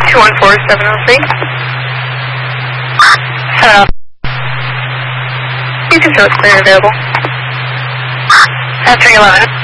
214-703. You can show it's clear and available. 311.